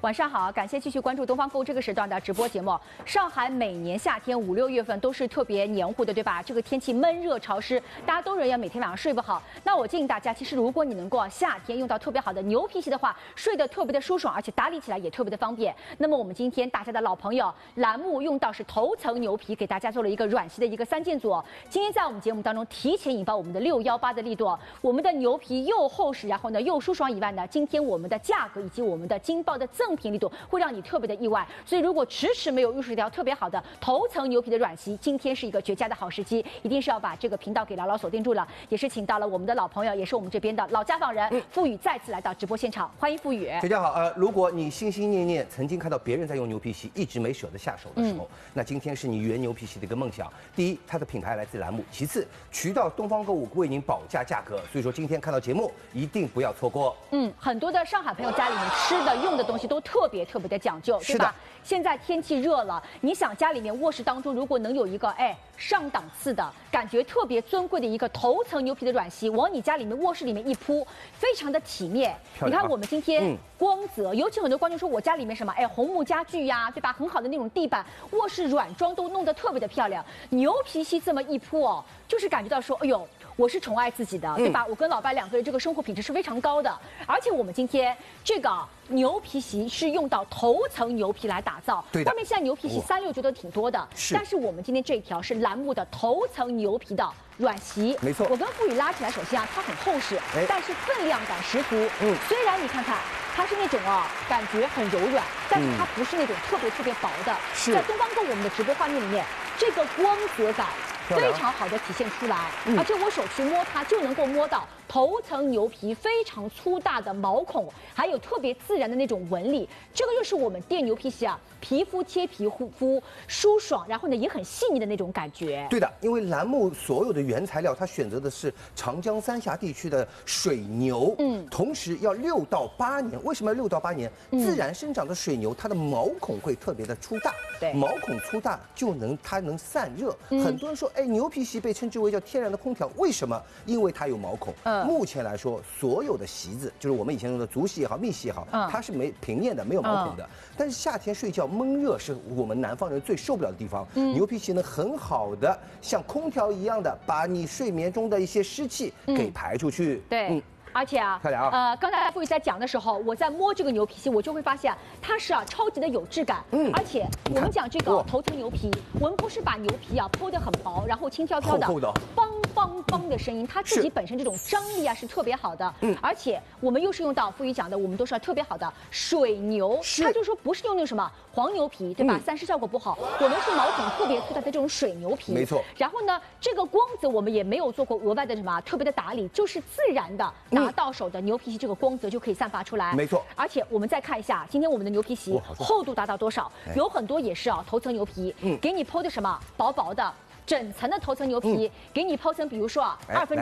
晚上好，感谢继续关注东方购这个时段的直播节目。上海每年夏天5、6月份都是特别黏糊的，对吧？这个天气闷热潮湿，大家都认为每天晚上睡不好。那我建议大家，其实如果你能够夏天用到特别好的牛皮席的话，睡得特别的舒爽，而且打理起来也特别的方便。那么我们今天大家的老朋友栏目用到是头层牛皮，给大家做了一个软席的一个3件组。今天在我们节目当中提前引爆我们的618的力度，我们的牛皮又厚实，然后呢又舒爽以外呢，今天我们的价格以及我们的劲爆的赠品力度会让你特别的意外。所以如果迟迟没有入手一条特别好的头层牛皮的软席，今天是一个绝佳的好时机，一定是要把这个频道给牢牢锁定住了。也是请到了我们的老朋友，也是我们这边的老家访人付宇再次来到直播现场，欢迎付宇。 大家好，如果你心心念念曾经看到别人在用牛皮席，一直没舍得下手的时候，那今天是你原牛皮席的一个梦想。第一，它的品牌来自栏目；其次，渠道东方购物为您保价价格。所以说今天看到节目一定不要错过。 很多的上海朋友家里面吃的用的东西都特别的讲究，对吧？现在天气热了，你想家里面卧室当中如果能有一个上档次的感觉特别尊贵的一个头层牛皮的软席，往你家里面卧室里面一铺，非常的体面。你看我们今天光泽，尤其很多观众说我家里面什么红木家具呀，对吧？很好的那种地板，卧室软装都弄得特别的漂亮。牛皮席这么一铺哦，就是感觉到说，哎呦，我是宠爱自己的，对吧？我跟老伴2个人这个生活品质是非常高的，而且我们今天这个牛皮席是用到头层牛皮来打造。对的。外面现在牛皮席36觉得挺多的，但是我们今天这一条是栏目的头层牛皮的软席。没错。我跟付宇拉起来，首先它很厚实，但是分量感十足。虽然你看看它是那种感觉很柔软，但是它不是那种特别薄的。在东方购我们的直播画面里面，这个光泽感非常好的体现出来，而且我手去摸它就能够摸到头层牛皮非常粗大的毛孔，还有特别自然的那种纹理。这个就是我们电牛皮席皮肤贴皮护肤舒爽，然后呢也很细腻的那种感觉。对的，因为栏目所有的原材料它选择的是长江三峡地区的水牛，同时要6到8年。为什么要6到8年？自然生长的水牛它的毛孔会特别的粗大，对，毛孔粗大它能散热。很多人说，牛皮席被称之为叫天然的空调，为什么？因为它有毛孔。目前来说，所有的席子，就是我们以前用的竹席也好、密席也好，它是平面的，没有毛孔的。但是夏天睡觉闷热是我们南方人最受不了的地方。牛皮席呢，很好的像空调一样的把你睡眠中的一些湿气给排出去。对。而且刚才付宇在讲的时候，我在摸这个牛皮席，我就会发现它是超级的有质感。而且我们讲这个头层牛皮，我们不是把牛皮剖得很薄，然后轻飘飘的，梆的声音，它自己本身这种张力是特别好的。而且我们又是用到付宇讲的，我们都是要特别好的水牛，它就说不是用那个什么黄牛皮，对吧？散湿效果不好，我们是毛孔特别粗大的这种水牛皮。没错。然后呢，这个光泽我们也没有做过额外的什么特别的打理，就是自然的拿到手的牛皮席这个光泽就可以散发出来。没错。而且我们再看一下，今天我们的牛皮席厚度达到多少？有很多也是头层牛皮，给你剖的什么薄薄的。整层的头层牛皮给你剖成，比如说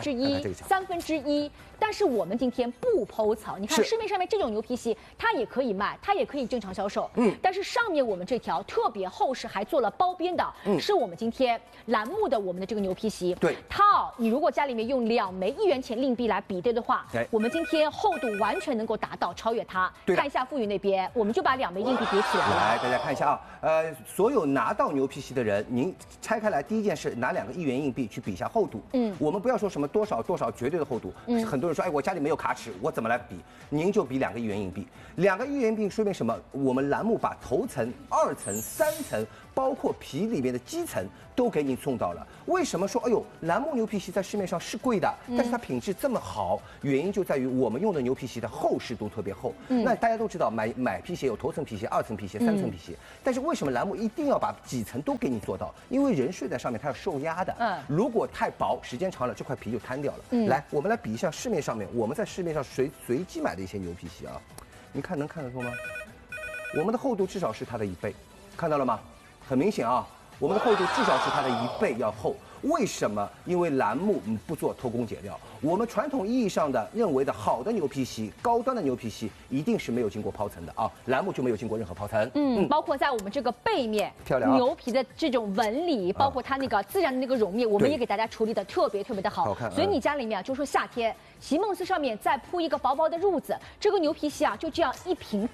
1/2、1/3，但是我们今天不剖层。你看市面上面这种牛皮席，它也可以卖，它也可以正常销售。但是上面我们这条特别厚实，还做了包边的，是我们今天栏目的我们的这个牛皮席。对，它你如果家里面用2枚1元钱硬币来比对的话，我们今天厚度完全能够达到超越它。看一下付宇那边，我们就把2枚硬币叠起来了。来，大家看一下所有拿到牛皮席的人，您拆开来第一件事，拿2个1元硬币去比一下厚度。我们不要说什么多少绝对的厚度。很多人说，我家里没有卡尺，我怎么来比？您就比2个1元硬币。2个1元硬币说明什么？我们栏目把头层、2层、3层，包括皮里面的基层都给你送到了。为什么说栏目牛皮席在市面上是贵的，但是它品质这么好？原因就在于我们用的牛皮席的厚实度特别厚。那大家都知道，买皮鞋有头层皮鞋、2层皮鞋、3层皮鞋，但是为什么栏目一定要把几层都给你做到？因为人睡在上面，它要受压的。如果太薄，时间长了，这块皮就摊掉了。来，我们来比一下市面上面我们在市面上随机买的一些牛皮席你看能看得出吗？我们的厚度至少是它的1倍，看到了吗？很明显我们的厚度至少是它的1倍要厚。为什么？因为栏目不做偷工减料。我们传统意义上的认为的好的牛皮席、高端的牛皮席，一定是没有经过抛层的栏目就没有经过任何抛层。包括在我们这个背面，漂亮牛皮的这种纹理，包括它那个自然的那个绒面，我们也给大家处理的特别的好看。所以你家里面就说夏天席梦思上面再铺一个薄薄的褥子，这个牛皮席就这样一平放。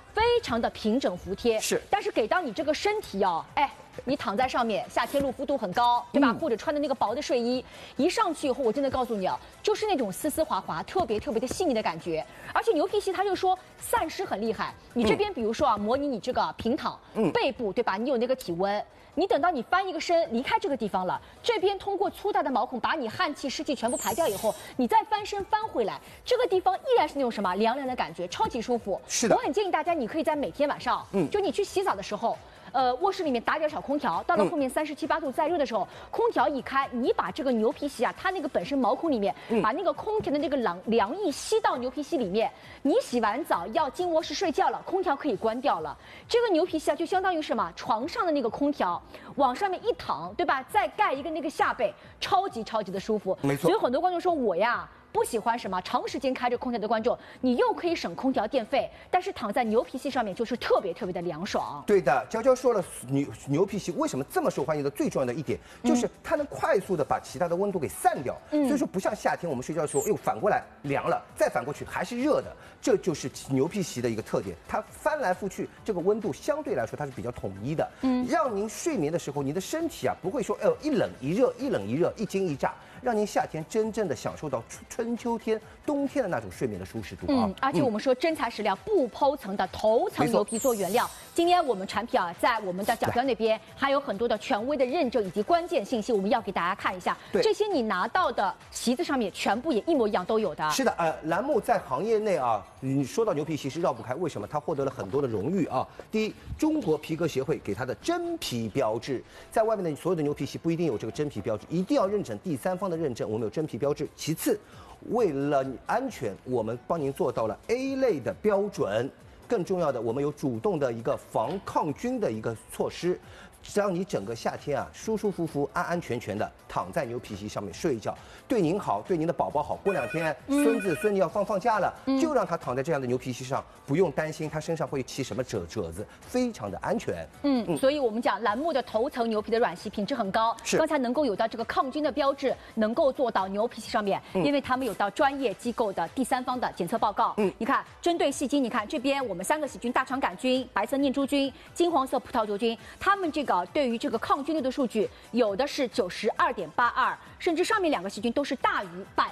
非常的平整服帖。 是， 但是给到你这个身体哦，哎。你躺在上面，夏天露肤度很高，对吧？或者穿的那个薄的睡衣，一上去以后，我真的告诉你啊，就是那种丝丝滑滑、特别特别的细腻的感觉。而且牛皮烯它就说散湿很厉害。你这边比如说啊，模拟你这个平躺，背部对吧？你有那个体温。你等到你翻一个身离开这个地方了，这边通过粗大的毛孔把你汗气湿气全部排掉以后，你再翻身翻回来，这个地方依然是那种什么凉凉的感觉，超级舒服。 是的， 我很建议大家，你可以在每天晚上，就你去洗澡的时候。卧室里面打点小空调，到了后面37、8度再热的时候，空调一开，你把这个牛皮烯啊，它那个本身毛孔里面，把那个空调的那个凉意吸到牛皮烯里面，你洗完澡要进卧室睡觉了，空调可以关掉了。这个牛皮烯啊，就相当于什么？床上的那个空调，往上面一躺，对吧？再盖一个那个下被，超级的舒服。 没错。 所以很多观众说我呀。不喜欢什么长时间开着空调的观众，你又可以省空调电费，但是躺在牛皮烯上面就是特别的凉爽。 对的，娇娇说了，牛皮烯为什么这么受欢迎的最重要的一点，就是它能快速的把其他的温度给散掉。所以说不像夏天我们睡觉的时候，哎呦反过来凉了，再反过去还是热的，这就是牛皮烯的一个特点。它翻来覆去，这个温度相对来说它是比较统一的，让您睡眠的时候，你的身体啊不会说一冷一热，一冷一热，一惊一乍。让您夏天真正的享受到春秋天、冬天的那种睡眠的舒适度啊！ 而且我们说真材实料，不剖层的头层牛皮做原料。今天我们产品啊，在我们的角标那边还有很多的权威的认证以及关键信息，我们要给大家看一下。这些你拿到的旗子上面全部也一模一样都有的。 是的，栏目在行业内啊，你说到牛皮烯是绕不开，为什么？它获得了很多的荣誉啊。第一，中国皮革协会给它的真皮标志，在外面的所有的牛皮烯不一定有这个真皮标志，一定要认证第三方的认证，我们有真皮标志。其次，为了安全，我们帮您做到了 A 类的标准。更重要的，我们有主动的一个防抗菌的一个措施，让你整个夏天啊舒舒服服、安安全全的躺在牛皮烯上面睡一觉，对您好，对您的宝宝好。过2天孙子孙女要放假了，就让他躺在这样的牛皮烯上，不用担心他身上会起什么褶子，非常的安全。 所以我们讲栏目的头层牛皮的软烯品质很高，刚才能够有到这个抗菌的标志，能够做到牛皮烯上面，因为他们有到专业机构的第三方的检测报告。你看，针对细菌，你看这边我们3个细菌：大肠杆菌、白色念珠菌、金黄色葡萄球菌，它们这个对于这个抗菌率的数据，有的是92.82%，甚至上面2个细菌都是大于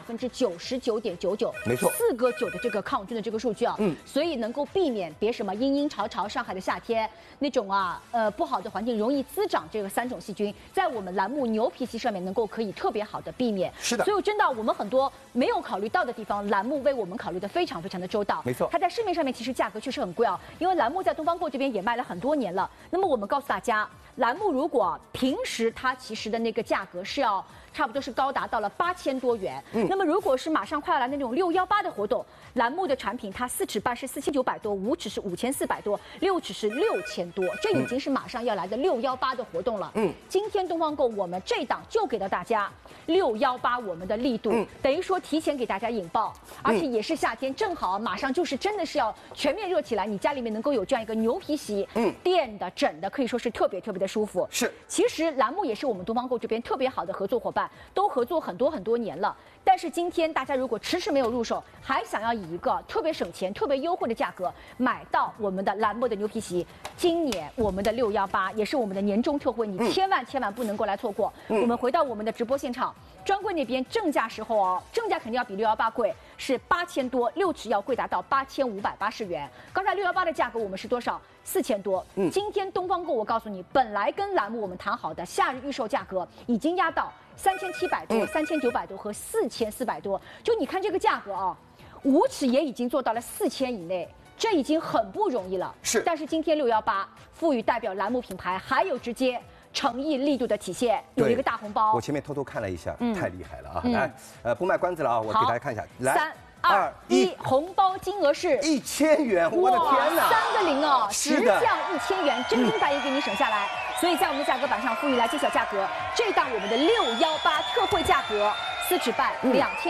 99.99%， 没错 ，4个9的这个抗菌的这个数据啊，所以能够避免别什么阴阴潮潮上海的夏天那种啊不好的环境容易滋长这个3种细菌，在我们栏目牛皮烯上面能够可以特别好的避免。 是的， 所以真的我们很多没有考虑到的地方，栏目为我们考虑的非常的周到。 没错， 它在市面上面其实价格确实很贵啊，因为栏目在东方购这边也卖了很多年了。那么我们告诉大家，栏目如果平时它其实的那个价格是要差不多是高达到了8000多元。那么如果是马上快要来那种618的活动，栏目的产品它4尺半是4900多，5尺是5400多，6尺是6000多，这已经是马上要来的618的活动了。今天东方购我们这档就给到大家618我们的力度，等于说提前给大家引爆，而且也是夏天，正好马上就是真的是要全面热起来，你家里面能够有这样一个牛皮烯，垫的枕的，可以说是特别的舒服。 是， 其实栏目也是我们东方购这边特别好的合作伙伴，都合作很多年了。但是今天大家如果迟迟没有入手，还想要以一个特别省钱、特别优惠的价格买到我们的栏目的牛皮烯，今年我们的618也是我们的年终特惠，你千万不能够来错过。我们回到我们的直播现场，专柜那边正价时候哦，正价肯定要比618贵，是8000多，6尺要贵达到8580元。刚才618的价格我们是多少？4000多。今天东方购我告诉你，本来跟栏目我们谈好的夏日预售价格已经压到3700多、3900多和4400多。就你看这个价格啊，5尺也已经做到了4000以内。这已经很不容易了， 是。 但是今天618赋予代表栏目品牌，还有直接诚意力度的体现，有一个大红包。 我前面偷偷看了一下，太厉害了啊！来，不卖关子了啊，我给大家看一下。来 ，3、2、1，红包金额是 1000元，我的天哪 ！3个0哦， 是的， 直降1000元，真金白银给你省下来。所以在我们的价格板上，赋予来揭晓价格，这档我们的618特惠价格。4尺半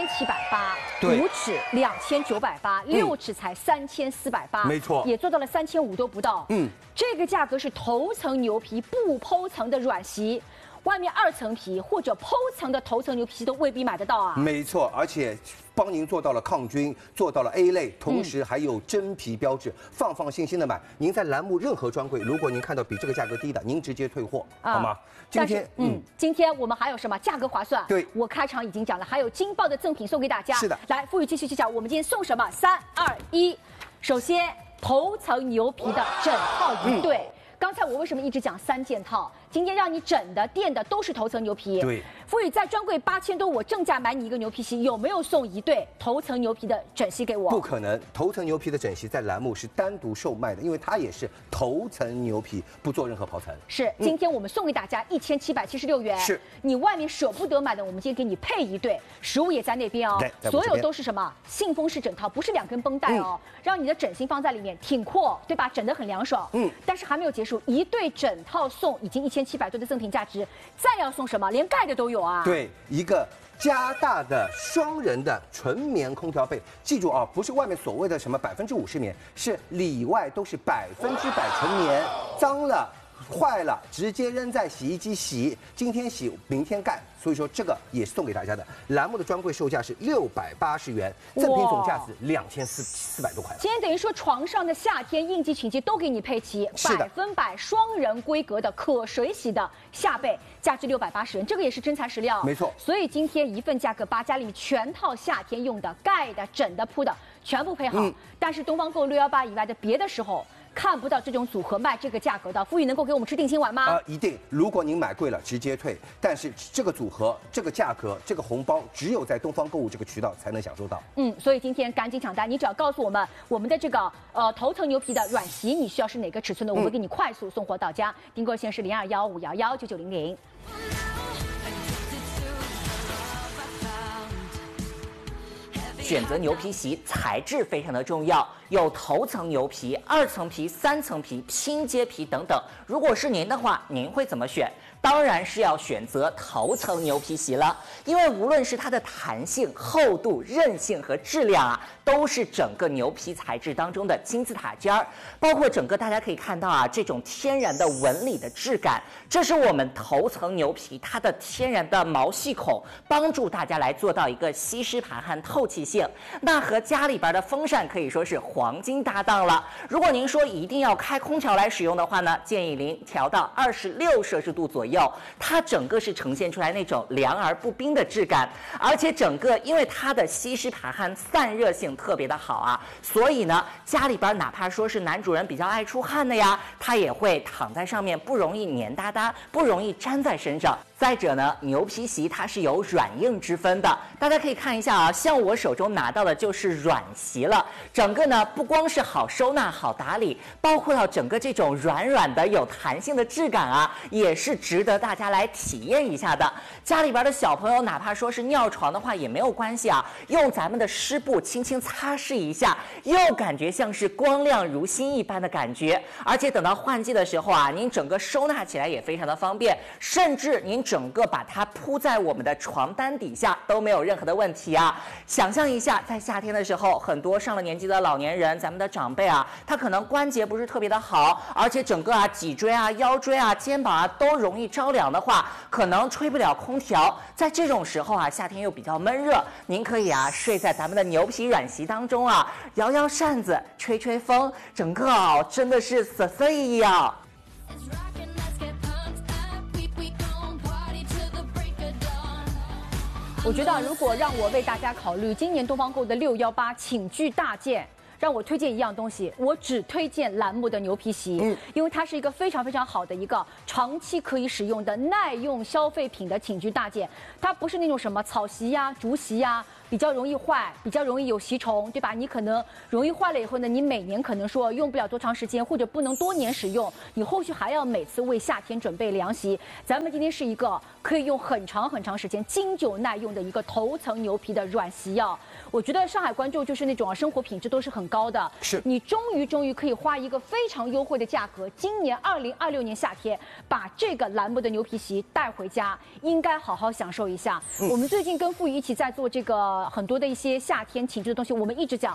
2780，5尺2980，6尺才3480， 没错， 也做到了3500都不到。这个价格是头层牛皮不剖层的软席。 外面2层皮或者剖层的头层牛皮硒都未必买得到啊。 没错，而且帮您做到了抗菌，做到了 A 类，同时还有真皮标志，放心的买。您在栏目任何专柜，如果您看到比这个价格低的，您直接退货，好吗？今天我们还有什么价格划算？ 对， 我开场已经讲了，还有劲爆的赠品送给大家。 是的， 来，富裕继续讲，我们今天送什么？3、2、1，首先头层牛皮的整套1对。刚才我为什么一直讲3件套？今天让你整的、垫的都是头层牛皮。 对， 富裕在专柜8000多，我正价买你一个牛皮席，有没有送1对头层牛皮的整席给我？ 不可能，头层牛皮的整席在栏目是单独售卖的，因为它也是头层牛皮，不做任何刨层。 是，今天我们送给大家1776元。 是， 你外面舍不得买的，我们今天给你配1对，实物也在那边哦。所有都是什么？信封式整套，不是2根绷带哦，让你的枕芯放在里面挺阔，对吧？整得很凉爽。但是还没有结束，1对整套送已经1700多的赠品价值，再要送什么？连盖的都有啊！ 对，一个加大的双人的纯棉空调被，记住啊，不是外面所谓的什么50%棉，是里外都是100%纯棉，脏了。坏了，直接扔在洗衣机洗，今天洗，明天盖，所以说这个也是送给大家的。栏目的专柜售价是680元，赠品总价值2400多块。 今天等于说床上的夏天应季裙机都给你配齐，100%双人规格的可水洗的夏被，价值680元，这个也是真材实料。 没错，所以今天一份价格8家里面全套夏天用的、盖的、枕的、铺的全部配好。但是东方购618以外的别的时候。看不到这种组合卖这个价格的，富裕能够给我们吃定心丸吗？ 一定。如果您买贵了，直接退。但是这个组合、这个价格、这个红包，只有在东方购物这个渠道才能享受到。 所以今天赶紧抢单，你只要告诉我们我们的这个头层牛皮的软席，你需要是哪个尺寸的，我们给你快速送货到家。订购线是0215119900。 选择牛皮席材质非常的重要，有头层牛皮、2层皮、3层皮、拼接皮等等。如果是您的话，您会怎么选？当然是要选择头层牛皮席了，因为无论是它的弹性、厚度、韧性和质量啊，都是整个牛皮材质当中的金字塔尖儿。包括整个大家可以看到啊，这种天然的纹理的质感，这是我们头层牛皮它的天然的毛细孔，帮助大家来做到一个吸湿排汗、透气性。那和家里边的风扇可以说是黄金搭档了。如果您说一定要开空调来使用的话呢，建议您调到26摄氏度左右。它整个是呈现出来那种凉而不冰的质感，而且整个因为它的吸湿排汗、散热性特别的好啊，所以呢，家里边哪怕说是男主人比较爱出汗的呀，他也会躺在上面不容易黏哒哒，不容易粘在身上。再者呢，牛皮席它是有软硬之分的，大家可以看一下啊，像我手中拿到的就是软席了，整个呢不光是好收纳、好打理，包括到整个这种软软的、有弹性的质感啊，也是值得大家来体验一下的。家里边的小朋友哪怕说是尿床的话也没有关系啊，用咱们的湿布轻轻擦拭一下，又感觉像是光亮如新一般的感觉。而且等到换季的时候啊，您整个收纳起来也非常的方便，甚至您整个把它铺在我们的床单底下都没有任何的问题啊。想象一下，在夏天的时候，很多上了年纪的老年人，咱们的长辈啊，他可能关节不是特别的好，而且整个啊脊椎啊、腰椎啊、肩膀啊都容易着凉的话，可能吹不了空调。在这种时候啊，夏天又比较闷热，您可以啊睡在咱们的牛皮软席当中啊，摇摇扇子，吹吹风，整个真的是瑟瑟一样。 我觉得如果让我为大家考虑今年东方购的618寝具大件，让我推荐一样东西，我只推荐栏目的牛皮席，因为它是一个非常非常好的一个长期可以使用的耐用消费品的寝具大件，它不是那种什么草席呀、竹席呀。比较容易坏，比较容易有吸虫，对吧？你可能容易坏了以后呢，你每年可能说用不了多长时间，或者不能多年使用，你后续还要每次为夏天准备凉席。咱们今天是一个可以用很长很长时间、经久耐用的一个头层牛皮的软席啊。我觉得上海观众就是那种生活品质都是很高的， 是你终于可以花一个非常优惠的价格，今年2026年夏天把这个栏目的牛皮席带回家，应该好好享受一下。我们最近跟富裕一起在做这个。很多的一些夏天寝具的东西，我们一直讲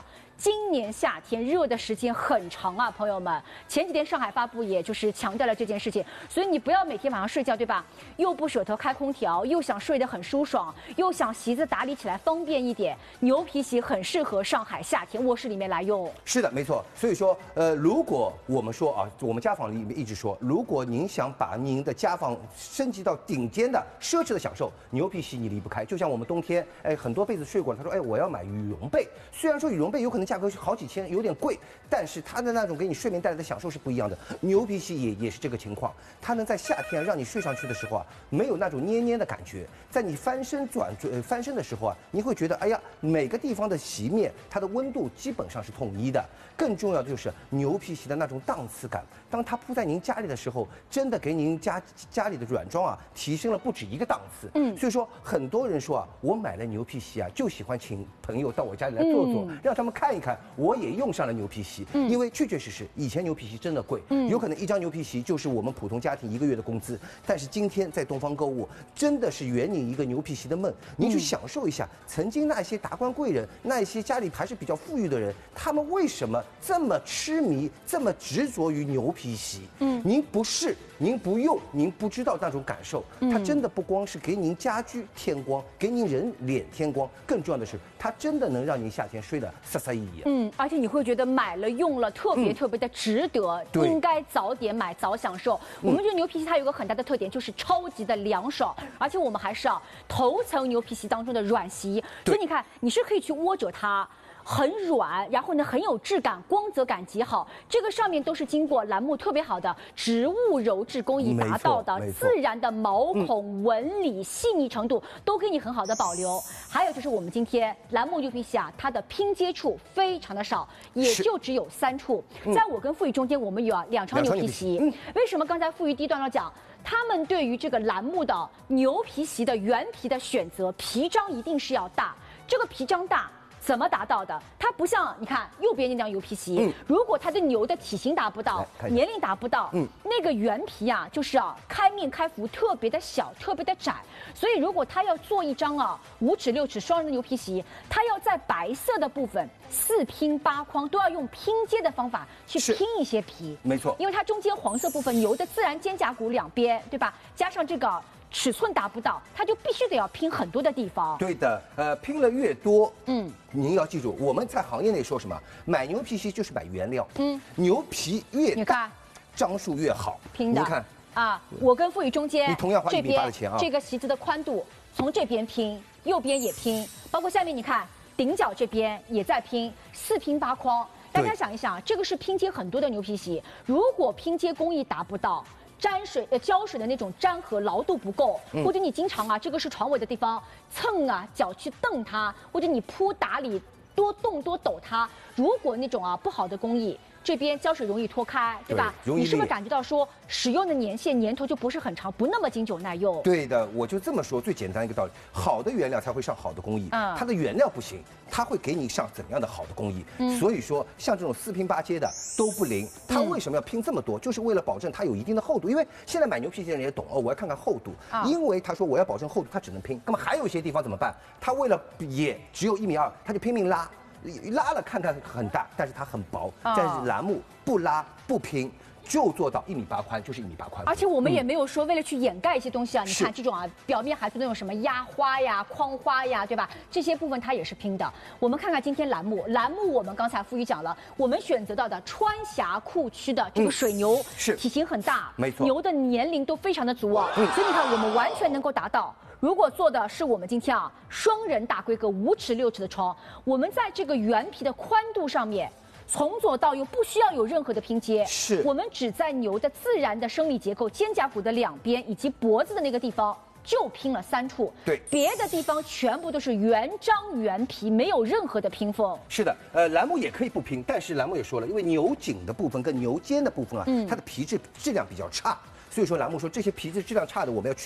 今年夏天热的时间很长啊，朋友们。前几天上海发布，也就是强调了这件事情，所以你不要每天晚上睡觉，对吧？又不舍得开空调，又想睡得很舒爽，又想席子打理起来方便一点，牛皮席很适合上海夏天卧室里面来用。 是的，没错。所以说，如果我们说啊，我们家纺里面一直说，如果您想把您的家纺升级到顶尖的奢侈的享受，牛皮席你离不开。就像我们冬天，很多被子睡过了，他说，我要买羽绒被。虽然说羽绒被有可能价格好几千，有点贵，但是它的那种给你睡眠带来的享受是不一样的。牛皮席也是这个情况，它能在夏天让你睡上去的时候啊，没有那种黏黏的感觉，在你翻身的时候啊，你会觉得，哎呀，每个地方的席面它的温度基本上是统一的。更重要的就是牛皮席的那种档次感，当它铺在您家里的时候，真的给您家里的软装啊提升了不止一个档次。所以说很多人说啊，我买了牛皮席啊，就喜欢请朋友到我家里来坐坐，让他们看一看，我也用上了牛皮席。因为确确实实，以前牛皮席真的贵，有可能一张牛皮席就是我们普通家庭1个月的工资。但是今天在东方购物，真的是圆你一个牛皮席的梦。您去享受一下，曾经那些达官贵人，那一些家里还是比较富裕的人，他们为什么这么痴迷、这么执着于牛皮席？您不试，您不用，您不知道那种感受。它真的不光是给您家居添光，给您人脸添光，更重要的是，它真的能让您夏天睡得飒飒意意。 而且你会觉得买了用了特别的值得，应该早点买早享受。我们觉得牛皮席它有个很大的特点，就是超级的凉爽，而且我们还是头层牛皮席当中的软席，所以你看你是可以去窝着它。很软，然后呢很有质感，光泽感极好。这个上面都是经过栏目特别好的植物鞣制工艺达到的，自然的毛孔纹理细腻程度都给你很好的保留。还有就是我们今天栏目牛皮席啊，它的拼接处非常的少，也就只有3处。在我跟傅宇中间，我们有2床牛皮席。为什么刚才傅宇第一段要讲？他们对于这个栏目的牛皮席的原皮的选择，皮张一定是要大。这个皮张大。怎么达到的？它不像你看右边那张牛皮席，如果它的牛的体型达不到，年龄达不到，那个原皮啊，就是开面开幅特别的小，特别的窄。所以如果它要做一张5尺6尺双人的牛皮席，它要在白色的部分4拼8框都要用拼接的方法去拼一些皮， 没错， 因为它中间黄色部分牛的自然肩胛骨两边，对吧？加上这个。尺寸达不到，它就必须得要拼很多的地方。 对的，拼了越多，您要记住，我们在行业内说什么？买牛皮席就是买原料，牛皮越大，张数越好。 拼的， 你看啊，我跟傅宇中间， 你同样花1.8米的钱啊， 这个席子的宽度从这边拼，右边也拼，包括下面你看顶角这边也在拼，4拼8框。大家想一想，这个是拼接很多的牛皮席，如果拼接工艺达不到。浇水的那种粘合牢度不够，或者你经常这个是床尾的地方蹭脚去蹬它，或者你铺打理多动多抖它，如果那种不好的工艺。这边胶水容易脱开，对吧？你是不是感觉到说使用的年头就不是很长，不那么经久耐用？ 对的，我就这么说，最简单一个道理，好的原料才会上好的工艺。它的原料不行，它会给你上怎样的好的工艺？所以说，像这种4拼8接的都不灵。它为什么要拼这么多？就是为了保证它有一定的厚度。因为现在买牛皮席的人也懂我要看看厚度。因为他说我要保证厚度，他只能拼。那么还有一些地方怎么办？他为了也只有1.2米，他就拼命拉。拉了看看很大，但是它很薄。但是栏目不拉不拼，就做到1.8米宽，就是1.8米宽。 而且我们也没有说为了去掩盖一些东西你看这种表面还是那种什么压花呀、框花呀，对吧？这些部分它也是拼的。我们看看今天栏目我们刚才傅宇讲了，我们选择到的川峡库区的这个水牛是体型很大， 没错， 牛的年龄都非常的足所以你看我们完全能够达到。如果做的是我们今天双人大规格5尺6尺的床，我们在这个原皮的宽度上面，从左到右不需要有任何的拼接，我们只在牛的自然的生理结构、肩胛骨的两边以及脖子的那个地方就拼了3处，别的地方全部都是原张原皮，没有任何的拼缝。 是的，栏目也可以不拼，但是栏目也说了，因为牛颈的部分跟牛肩的部分它的皮质量比较差，所以说栏目说这些皮质质量差的我们要去。